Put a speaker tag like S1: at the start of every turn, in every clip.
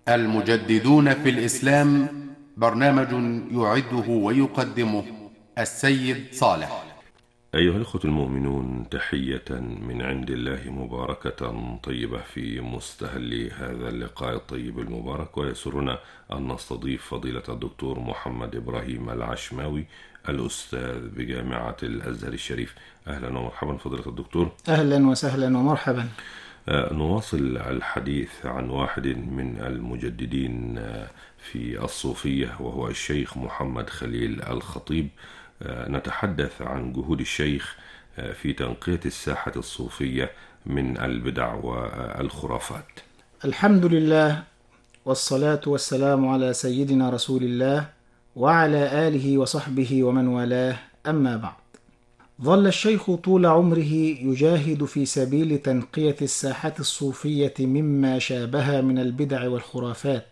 S1: المجددون في الإسلام، برنامج يعده ويقدمه السيد صالح.
S2: أيها الأخوة المؤمنون، تحية من عند الله مباركة طيبة في مستهل هذا اللقاء الطيب المبارك، ويسرنا أن نستضيف فضيلة الدكتور محمد إبراهيم العشماوي الأستاذ بجامعة الأزهر الشريف. أهلا ومرحبا فضيلة الدكتور.
S3: أهلا وسهلا ومرحبا.
S2: نواصل الحديث عن واحد من المجددين في الصوفية، وهو الشيخ محمد خليل الخطيب. نتحدث عن جهود الشيخ في تنقية الساحة الصوفية من البدع والخرافات.
S3: الحمد لله، والصلاة والسلام على سيدنا رسول الله وعلى آله وصحبه ومن والاه، أما بعد. ظل الشيخ طول عمره يجاهد في سبيل تنقية الساحة الصوفية مما شابه من البدع والخرافات،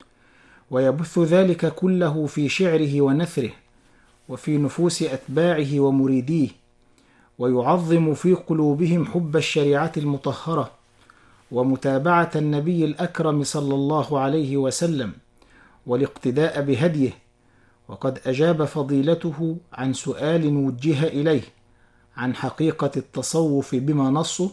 S3: ويبث ذلك كله في شعره ونثره وفي نفوس أتباعه ومريديه، ويعظم في قلوبهم حب الشريعة المطهرة ومتابعة النبي الأكرم صلى الله عليه وسلم والاقتداء بهديه. وقد أجاب فضيلته عن سؤال وجه إليه عن حقيقة التصوف بما نصه: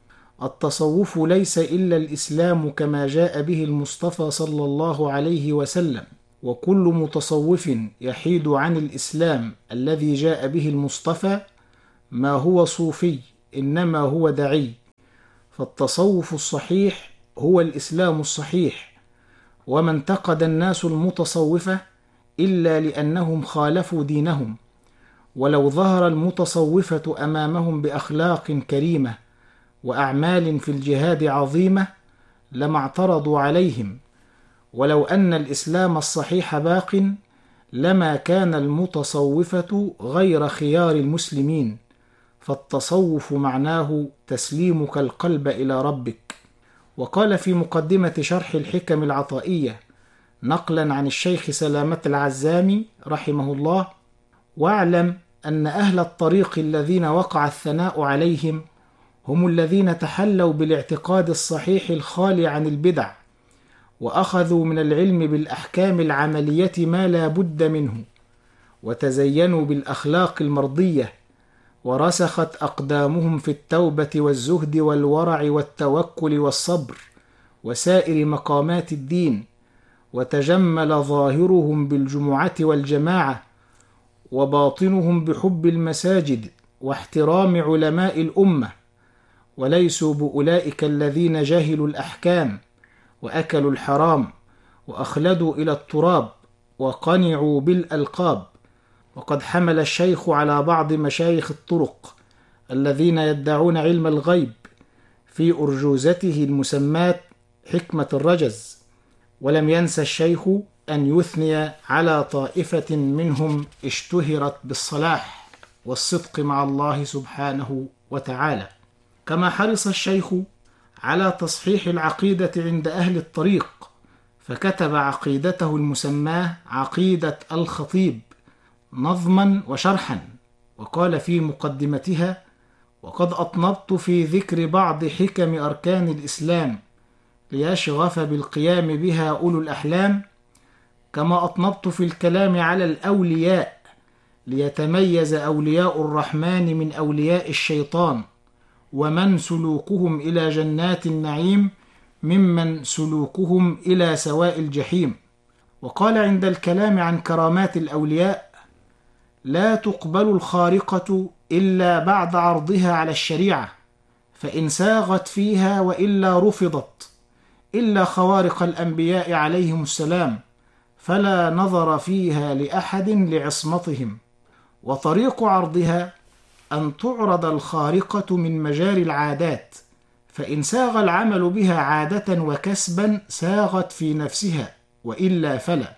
S3: التصوف ليس إلا الإسلام كما جاء به المصطفى صلى الله عليه وسلم، وكل متصوف يحيد عن الإسلام الذي جاء به المصطفى ما هو صوفي، إنما هو دعي. فالتصوف الصحيح هو الإسلام الصحيح، وما انتقد الناس المتصوفة إلا لأنهم خالفوا دينهم، ولو ظهر المتصوفة أمامهم بأخلاق كريمة وأعمال في الجهاد عظيمة لما اعترضوا عليهم، ولو أن الإسلام الصحيح باق لما كان المتصوفة غير خيار المسلمين. فالتصوف معناه تسليمك القلب إلى ربك. وقال في مقدمة شرح الحكم العطائية نقلا عن الشيخ سلامة العزامي رحمه الله: واعلم أن أهل الطريق الذين وقع الثناء عليهم هم الذين تحلوا بالاعتقاد الصحيح الخالي عن البدع، وأخذوا من العلم بالأحكام العملية ما لا بد منه، وتزينوا بالأخلاق المرضية، ورسخت أقدامهم في التوبة والزهد والورع والتوكل والصبر وسائر مقامات الدين، وتجمل ظاهرهم بالجمعة والجماعة، وباطنهم بحب المساجد واحترام علماء الأمة، وليسوا بأولئك الذين جهلوا الأحكام وأكلوا الحرام وأخلدوا إلى التراب وقنعوا بالألقاب. وقد حمل الشيخ على بعض مشايخ الطرق الذين يدعون علم الغيب في أرجوزته المسماة حكمة الرجز، ولم ينس الشيخ أن يثني على طائفة منهم اشتهرت بالصلاح والصدق مع الله سبحانه وتعالى. كما حرص الشيخ على تصحيح العقيدة عند أهل الطريق، فكتب عقيدته المسماة عقيدة الخطيب نظما وشرحا، وقال في مقدمتها: وقد أطنبت في ذكر بعض حكم أركان الإسلام ليشغف بالقيام بها أولو الأحلام، كما أطنبت في الكلام على الأولياء ليتميز أولياء الرحمن من أولياء الشيطان، ومن سلوكهم إلى جنات النعيم ممن سلوكهم إلى سواء الجحيم. وقال عند الكلام عن كرامات الأولياء: لا تقبل الخارقة إلا بعد عرضها على الشريعة، فإن ساغت فيها وإلا رفضت، إلا خوارق الأنبياء عليهم السلام، فلا نظر فيها لأحد لعصمتهم. وطريق عرضها أن تعرض الخارقة من مجاري العادات، فإن ساغ العمل بها عادة وكسبا ساغت في نفسها، وإلا فلا.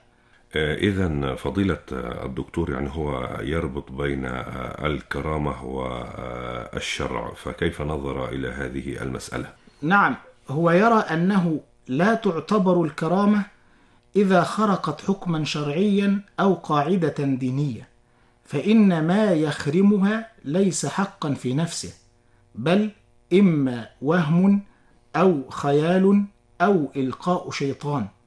S2: إذن فضيلة الدكتور، يعني هو يربط بين الكرامة والشرع، فكيف نظر إلى هذه المسألة؟
S3: نعم، هو يرى أنه لا تعتبر الكرامة إذا خرقت حكما شرعيا أو قاعدة دينية، فإن ما يخرمها ليس حقا في نفسه، بل إما وهم أو خيال أو إلقاء شيطان.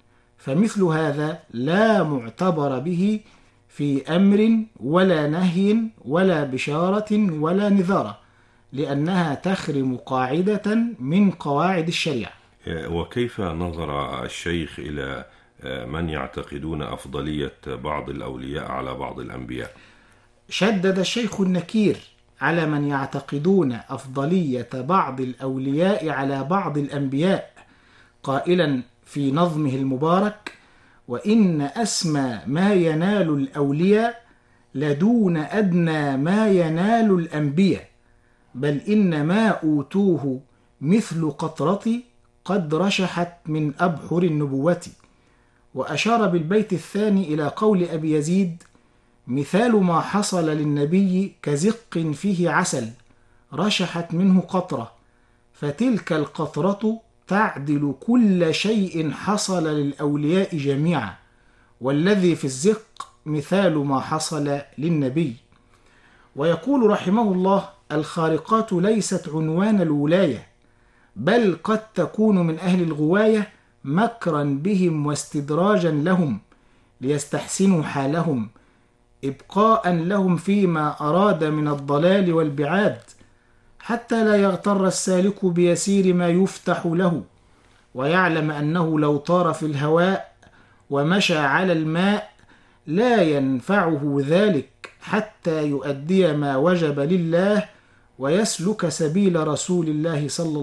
S3: فمثل هذا لا معتبر به في أمر ولا نهي ولا بشارة ولا نذارة، لأنها تخرم قاعدة من قواعد الشريعة.
S2: وكيف نظر الشيخ إلى من يعتقدون أفضلية بعض الأولياء على بعض الأنبياء؟
S3: شدد الشيخ النكير على من يعتقدون أفضلية بعض الأولياء على بعض الأنبياء، قائلا في نظمه المبارك: وإن أسمى ما ينال الأولياء لدون أدنى ما ينال الأنبياء، بل إن ما أوتوه مثل قطرة قد رشحت من أبحر النبوة. وأشار بالبيت الثاني إلى قول أبي يزيد: مثال ما حصل للنبي كزق فيه عسل رشحت منه قطرة، فتلك القطرة تعدل كل شيء حصل للأولياء جميعا، والذي في الزق مثال ما حصل للنبي. ويقول رحمه الله: الخارقات ليست عنوان الولاية، بل قد تكون من أهل الغواية مكرا بهم واستدراجا لهم ليستحسنوا حالهم، إبقاء لهم فيما أراد من الضلال والبعاد، حتى لا يغتر السالك بيسير ما يفتح له، ويعلم أنه لو طار في الهواء ومشى على الماء لا ينفعه ذلك حتى يؤدي ما وجب لله ويسلك سبيل رسول الله صلى الله عليه وسلم.